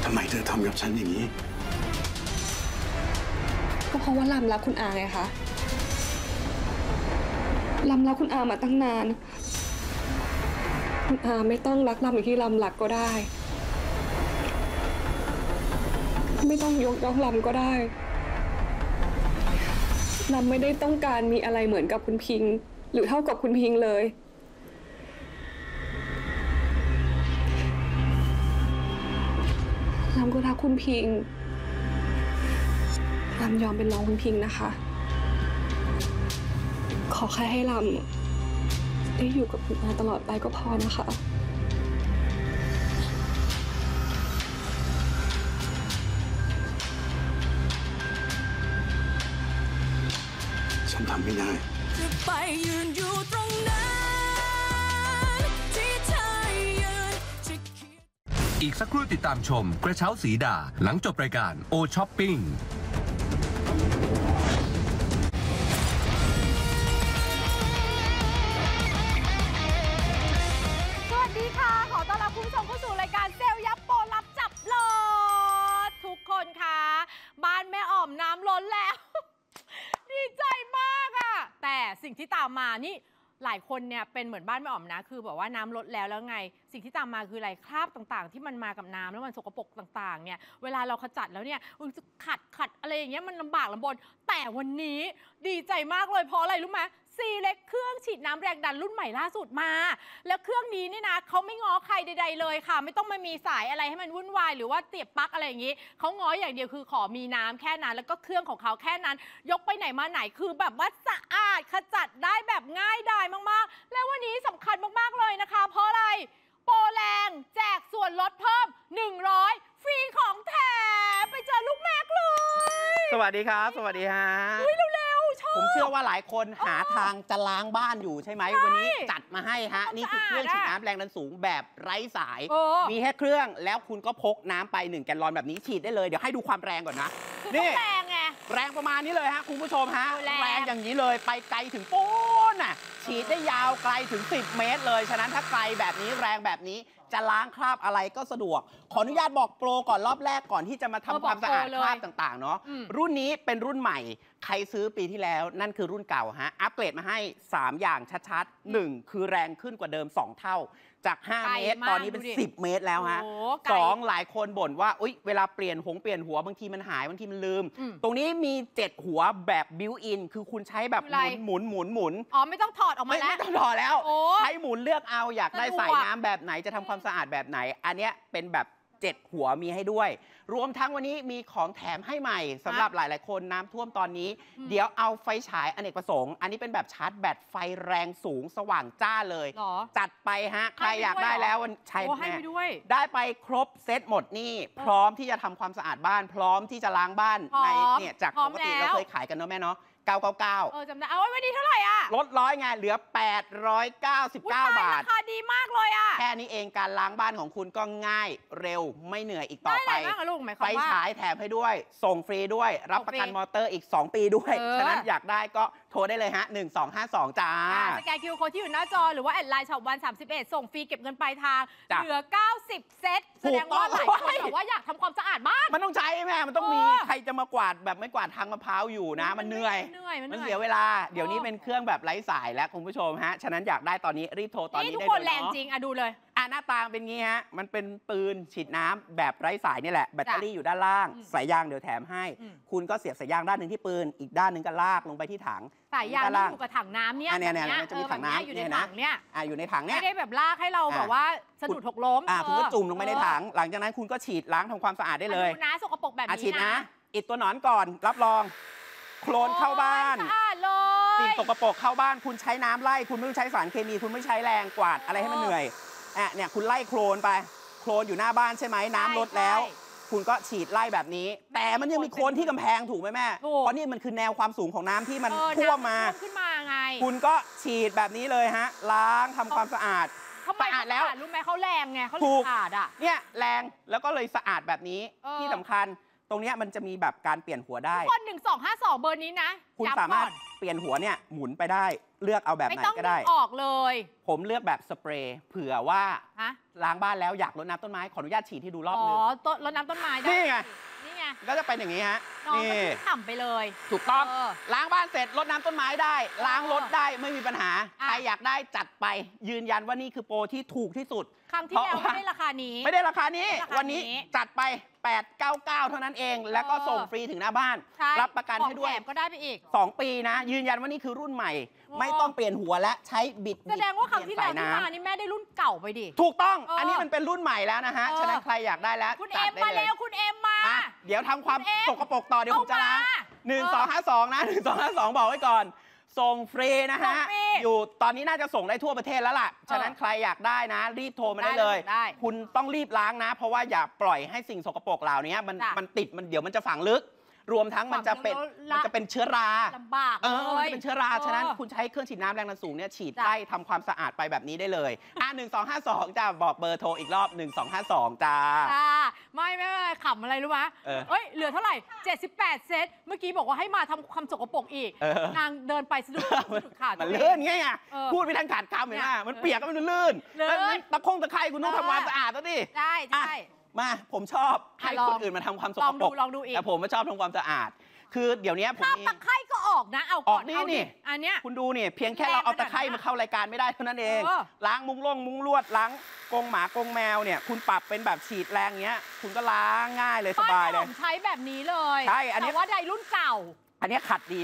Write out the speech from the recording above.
ทำไมเธอทำกับฉันอย่างนี้ก็เพราะว่าลำรักคุณอาไงคะลำรักคุณอามาตั้งนานคุณอาไม่ต้องรักลำอย่างที่ลำรักก็ได้ไม่ต้องยกย่องลำก็ได้ลำไม่ได้ต้องการมีอะไรเหมือนกับคุณพิงค์หรือเท่ากับคุณพิงค์เลยลำก็รักคุณพิงค์ลำยอมเป็นน้องคุณพิงค์นะคะขอแค่ให้ลำได้อยู่กับคุณอาตลอดไปก็พอนะคะฉันทำไม่ได้จะไปยืนอยู่ตรงนั้นที่เธอยืนอีกสักครู่ติดตามชมกระเช้าสีดาหลังจบรายการโอช้อปปิ้งสวัสดีค่ะขอต้อนรับคุณผู้ชมเข้าสู่รายการเซลล์ยับโปรรับจับโหลดทุกคนค่ะบ้านแม่อ่อมน้ำล้นแล้ว ดีใจมากอะแต่สิ่งที่ตามมานี่หลายคนเนี่ยเป็นเหมือนบ้านแม่อ่อมนะคือบอกว่าน้ำลดแล้วไงสิ่งที่ตามมาคืออะไรคราบต่างๆที่มันมากับน้ำแล้วมันสกปรกต่างๆเนี่ยเวลาเราขจัดแล้วเนี่ยมันจะขัดอะไรอย่างเงี้ยมันลำบากลำบนแต่วันนี้ดีใจมากเลยเพราะอะไรรู้ไหมซีเล็กเครื่องฉีดน้ำแรงดันรุ่นใหม่ล่าสุดมาแล้วเครื่องนี้นี่นะเขาไม่ง้อใครใดๆเลยค่ะไม่ต้องมามีสายอะไรให้มันวุ่นวายหรือว่าเสียบปลั๊กอะไรอย่างนี้เขาง้ออย่างเดียวคือขอมีน้ำแค่นั้นแล้วก็เครื่องของเขาแค่นั้นยกไปไหนมาไหนคือแบบว่าสะอาดขจัดได้แบบง่ายดายมากๆและวันนี้สำคัญมากๆเลยนะคะเพราะอะไรโปรแรงแจกส่วนลดเพิ่ม100ฟรีของแถมไปเจอลูกแม็กเลยสวัสดีครับสวัสดีฮะเร็วๆชอบผมเชื่อว่าหลายคนหาทางจะล้างบ้านอยู่ใช่ไหมวันนี้จัดมาให้ฮะนี่คือเครื่องฉีดน้ำแรงดันสูงแบบไร้สายมีแค่เครื่องแล้วคุณก็พกน้ำไป1 แกลลอนแบบนี้ฉีดได้เลยเดี๋ยวให้ดูความแรงก่อนนะนี่แรงไงแรงประมาณนี้เลยฮะคุณผู้ชมฮะแรงอย่างนี้เลยไปไกลถึงโป้นน่ะฉีดได้ยาวไกลถึง10 เมตรเลยฉะนั้นถ้าไกลแบบนี้แรงแบบนี้จะล้างคราบอะไรก็สะดวกขออนุญาตบอกโปรก่อนรอบแรกก่อนที่จะมาทำความสะอาดคราบต่างๆเนาะรุ่นนี้เป็นรุ่นใหม่ใครซื้อปีที่แล้วนั่นคือรุ่นเก่าฮะอัปเกรดมาให้3อย่างชัดๆ1คือแรงขึ้นกว่าเดิม2 เท่าจาก5 เมตรตอนนี้เป็น10 เมตรแล้วฮะ2หลายคนบ่นว่าอุ๊ยเวลาเปลี่ยนหัวบางทีมันหายบางทีมันลืมตรงนี้มี7หัวแบบบิวอินคือคุณใช้แบบหมุนอ๋อไม่ต้องถอดออกมาแล้วไม่ต้องถอดแล้วใช้หมุนเลือกเอาอยากได้สายน้ำแบบไหนจะทำความสะอาดแบบไหนอันเนี้ยเป็นแบบ7 หัวมีให้ด้วยรวมทั้งวันนี้มีของแถมให้ใหม่สำหรับหลายๆคนน้ำท่วมตอนนี้เดี๋ยวเอาไฟฉายอเนกประสงค์อันนี้เป็นแบบชาร์จแบตไฟแรงสูงสว่างจ้าเลยจัดไปฮะใครอยากได้แล้วใช่แม่ได้ไปครบเซตหมดนี่พร้อมที่จะทำความสะอาดบ้านพร้อมที่จะล้างบ้านในเนี่ยจากปกติเราเคยขายกันเนาะแม่เนาะ999 จำได้เอาไว้วันนี้เท่าไหร่อ่ะลด100ไงเหลือ899 บาทราคาดีมากเลยอ่ะแค่นี้เองการล้างบ้านของคุณก็ง่ายเร็วไม่เหนื่อยอีกต่อไปไฟฉายแถมให้ด้วยส่งฟรีด้วยรับประกันมอเตอร์อีก2 ปีด้วยฉะนั้นอยากได้ก็โทรได้เลยฮะ1252จ้าสแกนคิวโค้ดที่อยู่หน้าจอหรือว่าแอดไลน์ช็อปวัน31ส่งฟรีเก็บเงินปลายทางเหลือ90 เซตแสดงว่าหลายคนบอกว่าอยากทำความสะอาดบ้านมันต้องใช้แม่มันต้องมีใครจะมากวาดแบบไม่กวาดทางมะพร้าวอยู่นะมันเหนื่อยมันเสียเวลาเดี๋ยวนี้เป็นเครื่องแบบไร้สายแล้วคุณผู้ชมฮะฉะนั้นอยากได้ตอนนี้รีบโทรตอนนี้ได้เลยเนาะทุกคนแรงจริงดูเลยหน้าตาเป็นงี้ฮะมันเป็นปืนฉีดน้ำแบบไร้สายนี่แหละแบตเตอรี่อยู่ด้านล่างสายยางเดี๋ยวแถมให้คุณก็เสียบสายยางด้านหนึ่งที่ปืนอีกด้านหนึ่งก็ลากลงไปที่ถังสายยางอยู่กับถังน้ำเนี่ยจะมีถังน้ำอยู่ในถังเนี่ยอยู่ในถังเนี่ยไม่ได้แบบลากให้เราแบบว่าสะดุดหกล้มคุณก็จุ่มลงไปในถังหลังจากนั้นคุณก็ฉีดล้างทำความสะอาดได้เลยนะสกปรกแบบนี้ฉีดนะอิดตัวหนอนก่อนรับรองโคลนเข้าบ้านสิ่งสกปรกเข้าบ้านคุณใช้น้ำไล่คุณไม่ต้องใช้สารเคมีคุณไม่ใช้แรงกวาดอะไรให้มันเหนื่อยเนี่ยคุณไล่โคลนไปโคลนอยู่หน้าบ้านใช่ไหมน้ำลดแล้วคุณก็ฉีดไล่แบบนี้แต่มันยังมีโคลนที่กำแพงถูกไหมแม่เพราะนี่มันคือแนวความสูงของน้ำที่มันท่วมมาขึ้นมาไงคุณก็ฉีดแบบนี้เลยฮะล้างทำความสะอาดสะอาดแล้วรู้ไหมเขาแรงไงเขาสะอาดอ่ะเนี่ยแรงแล้วก็เลยสะอาดแบบนี้ที่สำคัญตรงนี้มันจะมีแบบการเปลี่ยนหัวได้คน1252เบอร์นี้นะคุณสามารถเปลี่ยนหัวเนี่ยหมุนไปได้เลือกเอาแบบไม่ไหนต้องก็ได้ออกเลยผมเลือกแบบสเปรย์เผื่อว่าฮะล้างบ้านแล้วอยากรดน้ำต้นไม้ขออนุญาตฉีดให้ดูรอบอ๋อนึงต้นรดน้ำต้นไม้ได้นี่ไงนี่ไงก็จะเป็นอย่างนี้ฮะน้องนี่ก็ชุ่มฉ่ำไปเลยถูกต้องเออล้างบ้านเสร็จรดน้ำต้นไม้ได้ ล้างรถได้ไม่มีปัญหาอ่ะใครอยากได้จัดไป ยืนยันว่านี่คือโปรที่ถูกที่สุดครั้งที่แล้วเพราะว่าไม่ได้ราคานี้ไม่ได้ราคานี้ไม่ได้ราคาวันนี้นี้จัดไป 899 เท่านั้นเอง แล้วก็ส่งฟรีถึงหน้าบ้านใช่รับประกันให้ด้วยของแถมก็ได้ไปอีก 2 ปีนะ ยืนยันว่านี่คือรุ่นใหม่โอ้ไม่ต้องเปลี่ยนหัวและใช้บิดแสดงว่าครั้งที่แล้วเปที่ยนสยมาน้ำนี่แม่ได้รุ่นเก่าไปดิถูกต้องเอออัอันนี้มันเป็นรุ่นใหม่แล้วนะฮะเออฉะนั้นใครอยากได้แล้วคุณจัเอ็ดมได้มาเลแล้ยวคุณเอ็มมามาเดี๋ยวทำความคุณเอ็มสกปรกต่อเดี๋ยวผมจะล้างเอามา 1252 นะ 1252 บอกไว้ก่อน ส่งฟรีนะฮะส่งฟรีอยู่ตอนนี้น่าจะส่งได้ทั่วประเทศแล้วล่ะ ฉะนั้นใครอยากได้นะ รีบโทรมาได้เลยได้คุณต้องรีบล้างนะ เพราะว่าอย่าปล่อยให้สิ่งสกปรกเหล่านี้มันจ้ะมันติดมันเดี๋ยวมันจะฝังลึก รวมทั้งมันจะเป็นฝังลึกแล้วมันจะเป็นเชื้อราลำบากเอเลอย มันเป็นเชื้อราเออฉะนั้นคุณใช้เครื่องฉีดน้ำแรงดันสูงเนี่ยฉีดจ้ะไล่ทำความสะอาดไปแบบนี้ได้เลย1252จ้าบอกเบอร์โทรอีกรอบ1252จ้าจ้าไม่ขำอะไรรู้ไหมเออเอ้ยเหลือเท่าไหร่ 78 เซตเมื่อกี้บอกว่าให้มาทำความสกปรกอีกเออนางเดินไปสะดุดขาดมันตัวเองลื่นไงอ่ะเออพูดไม่ทันขาดคำเห็นไหมเนี่ยมันเปียกก็มันลื่นลื่นแล้วตะตะไคร่คุณต้องทำความสะอาดแล้วดิใช่ใช่อ่ะมาผมชอบให้ลองคนอื่นมาทำความสลกองปรดูกลองดูอีกแต่ผมไม่ชอบทำความสะอาด คือเดี๋ยวนี้ผมภาพมีตะไคร่ก็ออกนะ เอาอก่ออก นนี่เอานี่ดิอันเนี้ยคุณดูนี่เพียงแค่เราเอาตะไคร่แรงขนาดนั้นมาเข้ารายการไม่ได้เท่านั้นเองเออล้างมุ้งมุ้งลวดล้างกรงหมากรงแมวเนี่ยคุณปรับเป็นแบบฉีดแรงเงี้ย คุณก็ล้างง่ายเลยสบายเลยผมใช้แบบนี้เลยใช่อันนี้แต่ว่าไดรุ่นเก่าอันนี้ขัดดี